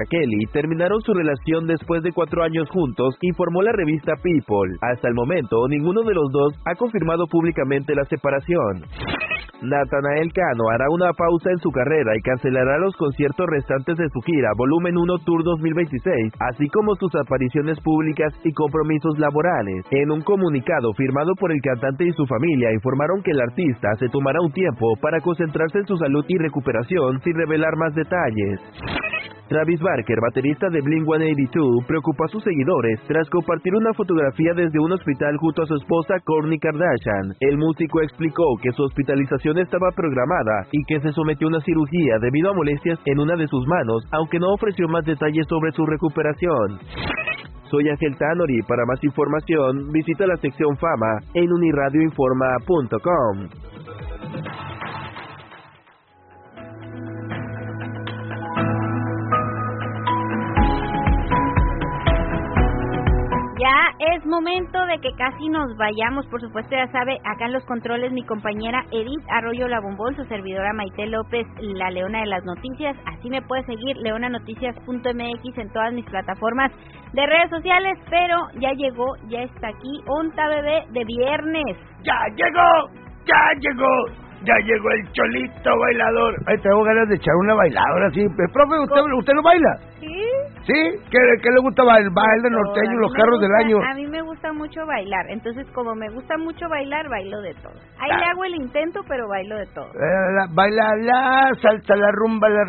Kelly terminaron su relación después de 4 años juntos, informó la revista People. Hasta el momento, ninguno de los dos ha confirmado públicamente la separación. Natanael Cano hará una pausa en su carrera y cancelará los conciertos restantes de su gira Volumen 1 Tour 2026, así como sus apariciones públicas y compromisos laborales. En un comunicado firmado por el cantante y su familia, informaron que el artista se tomará un tiempo para concentrarse en su salud y recuperación sin revelar más detalles. Travis Barker, baterista de Blink-182, preocupó a sus seguidores tras compartir una fotografía desde un hospital junto a su esposa Kourtney Kardashian. El músico explicó que su hospitalización estaba programada y que se sometió a una cirugía debido a molestias en una de sus manos, aunque no ofreció más detalles sobre su recuperación. Soy Ángel Tanori. Para más información, visita la sección Fama en uniradioinforma.com. Ya es momento de que casi nos vayamos, por supuesto ya sabe, acá en los controles mi compañera Edith Arroyo La Bombón, su servidora Maite López, la Leona de las Noticias. Así me puede seguir, leonanoticias.mx en todas mis plataformas de redes sociales, pero ya llegó, ya está aquí, Onta Bebé de viernes. ¡Ya llegó el cholito bailador! Ay, tengo ganas de echar una bailadora, sí. Profe, ¿usted no baila? ¿Sí? ¿Sí? ¿Qué le gusta bailar? Baile norteño, los carros del año. A mí me gusta mucho bailar, entonces como me gusta mucho bailar, bailo de todo. Ahí le hago el intento, pero bailo de todo. Baila la salsa, la rumba, ¿no?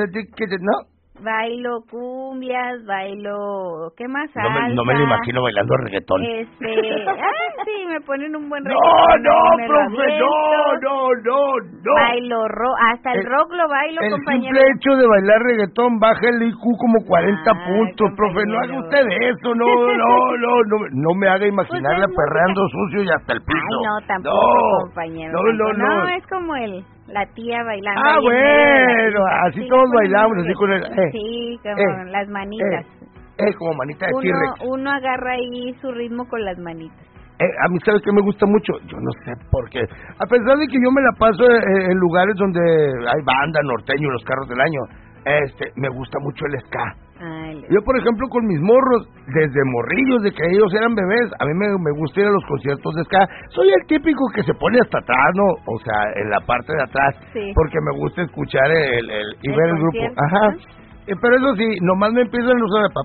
Bailo cumbias, bailo... ¿Qué más? No me lo imagino bailando reggaetón. Sí, me ponen un buen reggaetón. No, profe, no. Bailo rock, hasta el rock lo bailo, compañero. El simple hecho de bailar reggaetón baja el IQ como 40 puntos, compañero. profe, no haga usted eso, no me haga imaginarla pues perreando sucio y hasta el piso. Ay, no, tampoco, compañero. No, es como la tía bailando. Bueno, así todos bailamos, así con el... Sí, con las manitas. Como manita de T-Rex. Uno agarra ahí su ritmo con las manitas. A mí, ¿sabes qué me gusta mucho? Yo no sé por qué. A pesar de que yo me la paso en lugares donde hay banda, norteño, los carros del año, me gusta mucho el ska. Yo, por ejemplo, con mis morros, desde morrillos, de que ellos eran bebés, a mí me gusta ir a los conciertos de ska. Soy el típico que se pone hasta atrás, ¿no? O sea, en la parte de atrás, sí, porque me gusta escuchar y ver el grupo. Ajá. Pero eso sí, nomás me empiezan a usar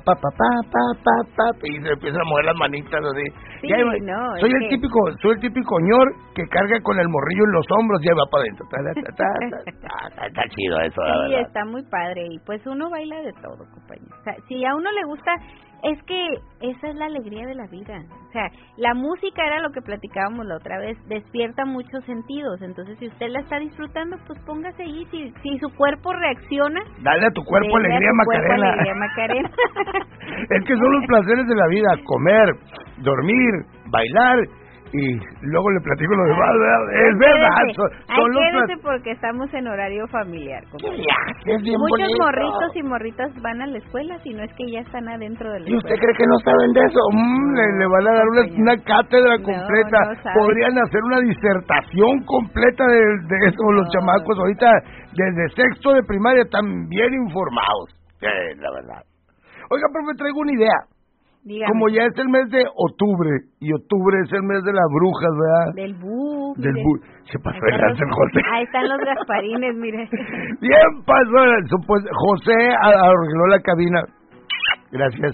y se empiezan a mover las manitas así. Sí, soy el típico ñor que carga con el morrillo en los hombros y ya va para adentro. Está chido eso, la verdad. Sí, está muy padre y pues uno baila de todo, compañero. O sea, si a uno le gusta, es que esa es la alegría de la vida. O sea, la música era lo que platicábamos la otra vez, despierta muchos sentidos. Entonces, si usted la está disfrutando, pues póngase ahí. Si su cuerpo reacciona, dale a tu cuerpo alegría, Macarena. Es que son los placeres de la vida: comer, dormir, bailar. Y luego le platico lo demás, ¿verdad? Es verdad. Quédese porque estamos en horario familiar. Muchos morritos y morritas van a la escuela, si no es que ya están adentro de la escuela. ¿Y usted cree que no saben de eso? Le van a dar una cátedra completa. No podrían hacer una disertación completa de eso. Los chamacos ahorita, desde sexto de primaria, están bien informados. La verdad. Oiga, profe, traigo una idea. Dígame. Como ya es el mes de octubre, y octubre es el mes de las brujas, ¿verdad? Del bú. Se pasó el José. Ahí están los gasparines, mire. Bien pasó. Pues José arregló la cabina. Gracias.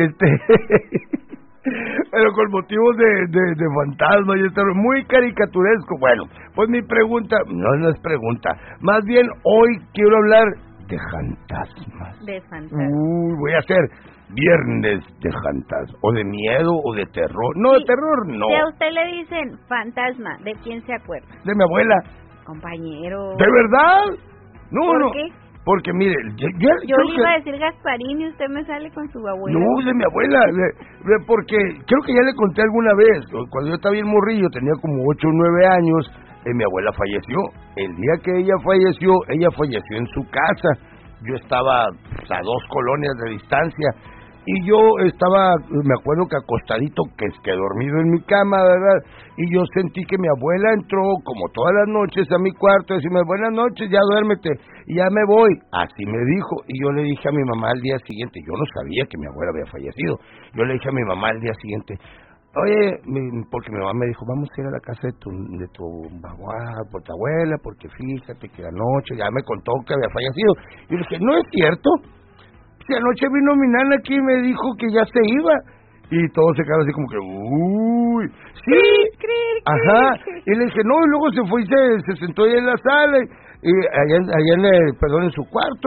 Pero con motivos de fantasma y esto, muy caricaturesco. Bueno, pues mi pregunta, no es pregunta. Más bien, hoy quiero hablar de fantasmas. De fantasmas. Voy a hacer viernes de fantasmas, o de miedo, o de terror. No, sí, de terror no. Si a usted le dicen fantasma, ¿de quién se acuerda? De mi abuela. Compañero. ¿De verdad? No, ¿Por qué? Porque mire, yo le iba a decir Gasparín y usted me sale con su abuela. No, de mi abuela, porque creo que ya le conté alguna vez, cuando yo estaba bien morrillo, tenía como 8 o 9 años, mi abuela falleció. El día que ella falleció en su casa. Yo estaba a 2 colonias de distancia. y yo estaba, me acuerdo que acostadito, que dormido en mi cama, ¿verdad? Y yo sentí que mi abuela entró, como todas las noches, a mi cuarto, a decirme, buenas noches, ya duérmete, y ya me voy. Así me dijo, y yo le dije a mi mamá al día siguiente, yo no sabía que mi abuela había fallecido, yo le dije a mi mamá al día siguiente, oye, porque mi mamá me dijo, vamos a ir a la casa de tu abuela, porque fíjate que anoche ya me contó que había fallecido. Y yo le dije, no es cierto, si anoche vino mi nana aquí y me dijo que ya se iba. Y todos se quedaron así como que, uy, sí, ajá. Y le dije, no, y luego se fue y se sentó ahí en la sala, y allá en su cuarto,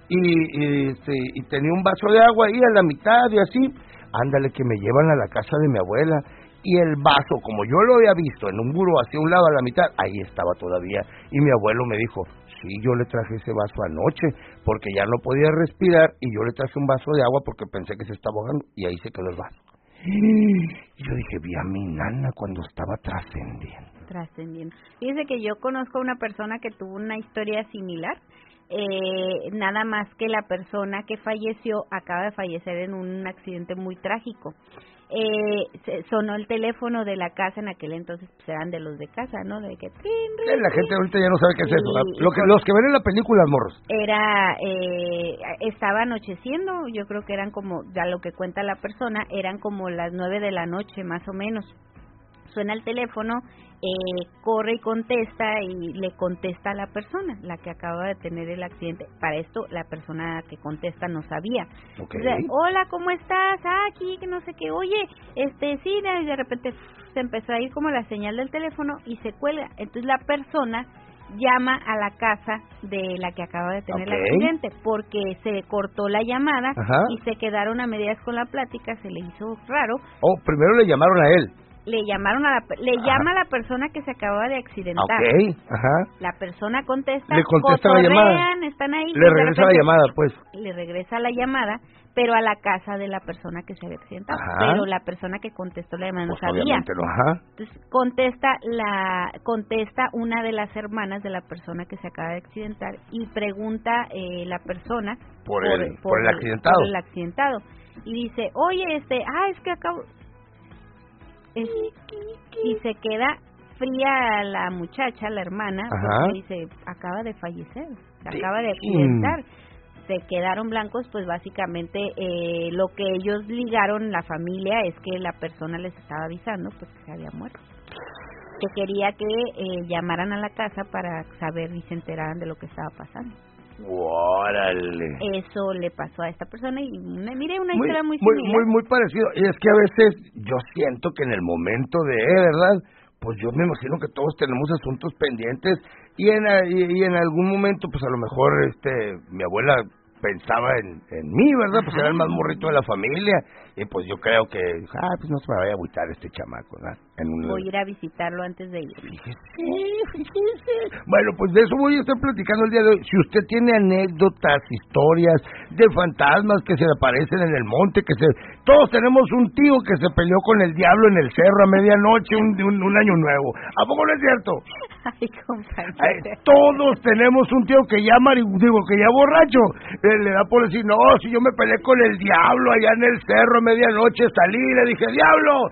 y tenía un vaso de agua ahí a la mitad y así. Ándale, que me llevan a la casa de mi abuela, y el vaso, como yo lo había visto en un buró hacia un lado a la mitad, ahí estaba todavía, y mi abuelo me dijo, sí, yo le traje ese vaso anoche, porque ya no podía respirar, y yo le traje un vaso de agua porque pensé que se estaba ahogando, y ahí se quedó el vaso. Y yo dije, vi a mi nana cuando estaba trascendiendo. Fíjese que yo conozco a una persona que tuvo una historia similar. Nada más que la persona que falleció acaba de fallecer en un accidente muy trágico. Sonó el teléfono de la casa, en aquel entonces pues eran de los de casa, ¿no? De que la gente ahorita ya no sabe qué es eso. Los que ven en la película, morros. Estaba anocheciendo, yo creo que eran como, ya lo que cuenta la persona, eran como las 9 de la noche más o menos. Suena el teléfono, corre y contesta, y le contesta a la persona, la que acaba de tener el accidente. Para esto, la persona que contesta no sabía. Okay. O sea, hola, ¿cómo estás? Aquí, que no sé qué. Oye, sí, y de repente se empezó a ir como la señal del teléfono y se cuelga. Entonces la persona llama a la casa de la que acaba de tener el accidente, porque se cortó la llamada. Ajá. Y se quedaron a medias con la plática, se le hizo raro. Primero le llamaron a él. Le llama a la persona que se acaba de accidentar. La persona contesta, le contesta la llamada, están ahí, le regresa la llamada, pues. Le regresa la llamada, pero a la casa de la persona que se había accidentado. Pero la persona que contestó la llamada no sabía. No, Entonces contesta una de las hermanas de la persona que se acaba de accidentar y pregunta la persona por el accidentado. Y dice, oye, es que acabo... y se queda fría la muchacha, la hermana, porque dice, acaba de fallecer, se acaba de accidentar. Se quedaron blancos, pues básicamente lo que ellos ligaron, la familia, es que la persona les estaba avisando pues que se había muerto, que quería que llamaran a la casa para saber y se enteraran de lo que estaba pasando. ¡Órale! Eso le pasó a esta persona y mire, una historia muy similar. Muy parecido. Y es que a veces yo siento que en el momento ¿verdad? Pues yo me imagino que todos tenemos asuntos pendientes y en algún momento, pues a lo mejor mi abuela pensaba en mí, ¿verdad? Pues era el más morrito de la familia y pues yo creo que, pues no se me vaya a agüitar este chamaco, ¿verdad? Voy a ir a visitarlo antes de ir. Fíjese. Bueno, pues de eso voy a estar platicando el día de hoy. Si usted tiene anécdotas, historias de fantasmas que se aparecen en el monte, todos tenemos un tío que se peleó con el diablo en el cerro a medianoche un año nuevo. ¿A poco no es cierto? Ay, compañero. Todos tenemos un tío que ya que ya borracho, le da por decir, no, si yo me peleé con el diablo allá en el cerro a medianoche, salí y le dije, diablo.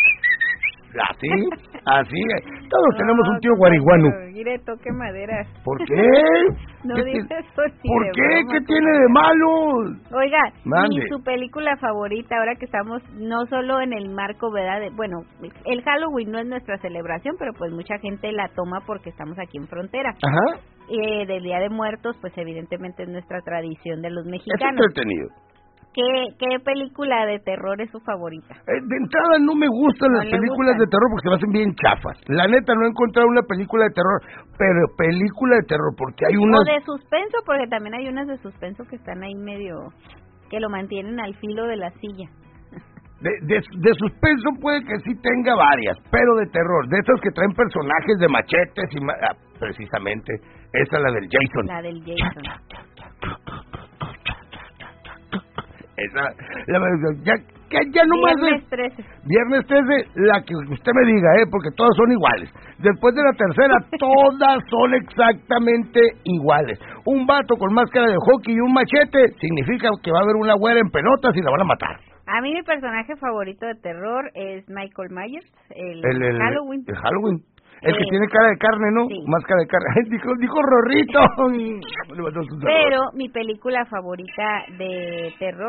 Así, todos tenemos un tío guariguano. Mire, toque madera. ¿Por qué? No dice eso ni ¿Por de qué? broma. ¿Qué tiene de malo? Oiga, su película favorita, ahora que estamos no solo en el marco, ¿verdad? El Halloween no es nuestra celebración, pero pues mucha gente la toma porque estamos aquí en frontera. Del Día de Muertos, pues evidentemente es nuestra tradición de los mexicanos. Es entretenido. ¿Qué película de terror es su favorita? De entrada no me gustan las películas de terror porque se me hacen bien chafas. La neta, no he encontrado una película de terror, pero película de terror porque hay unas... O de suspenso, porque también hay unas de suspenso que están ahí medio... que lo mantienen al filo de la silla. De suspenso puede que sí tenga varias, pero de terror, de esas que traen personajes de machetes y... precisamente, esa es la del Jason. La del Jason. Esa, ya que ya nomás Viernes 13. Viernes 13, la que usted me diga, porque todas son iguales. Después de la tercera, todas son exactamente iguales. Un vato con máscara de hockey y un machete significa que va a haber una güera en pelotas y la van a matar. A mí mi personaje favorito de terror es Michael Myers, el Halloween. El Halloween. El que tiene cara de carne, ¿no? Sí. Máscara de carne. Dijo Rorrito. Pero mi película favorita de terror